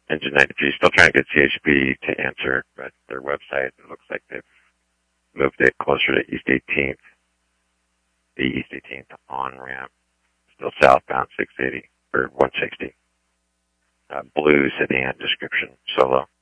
Engine 93. Still trying to get CHP to answer, but their website, it looks like they've moved it closer to East 18th, the East 18th on-ramp, still southbound 680, or 160. Blue sedan description, Solo.